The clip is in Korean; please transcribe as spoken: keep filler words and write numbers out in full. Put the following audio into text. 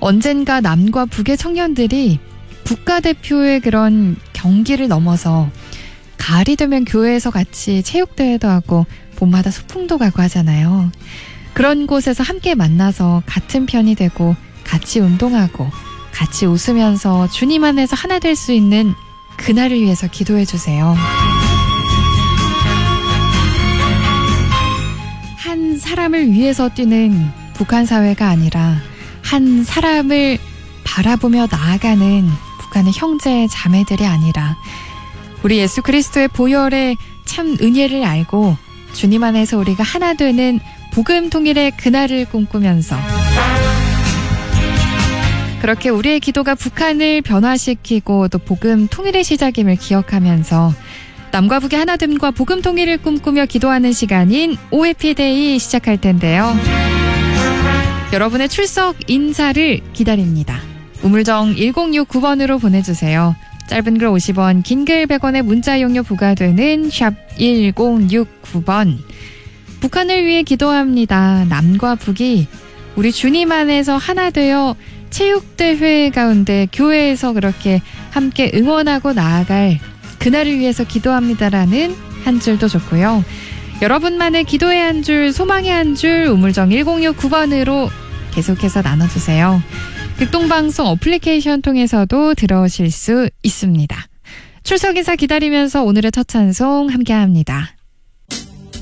언젠가 남과 북의 청년들이 국가대표의 그런 경기를 넘어서 가을이 되면 교회에서 같이 체육대회도 하고 봄마다 소풍도 가고 하잖아요. 그런 곳에서 함께 만나서 같은 편이 되고 같이 운동하고 같이 웃으면서 주님 안에서 하나 될 수 있는 그날을 위해서 기도해 주세요. 한 사람을 위해서 뛰는 북한 사회가 아니라 한 사람을 바라보며 나아가는 북한의 형제 자매들이 아니라 우리 예수 그리스도의 보혈의 참 은혜를 알고 주님 안에서 우리가 하나 되는 복음 통일의 그날을 꿈꾸면서 그렇게 우리의 기도가 북한을 변화시키고 또 복음 통일의 시작임을 기억하면서 남과 북의 하나됨과 복음 통일을 꿈꾸며 기도하는 시간인 오해피데이 시작할 텐데요. 여러분의 출석 인사를 기다립니다. 우물정 일공육구 번으로 보내주세요. 짧은 글 오십 원, 긴 글 백 원의 문자 이용료 부과되는 샵 일공육구 번. 북한을 위해 기도합니다. 남과 북이 우리 주님 안에서 하나 되어 체육대회 가운데 교회에서 그렇게 함께 응원하고 나아갈 그날을 위해서 기도합니다라는 한 줄도 좋고요. 여러분만의 기도의 한 줄, 소망의 한 줄 우물정 일공육구 번으로 계속해서 나눠주세요. 극동방송 어플리케이션 통해서도 들어오실 수 있습니다. 출석 인사 기다리면서 오늘의 첫 찬송 함께합니다.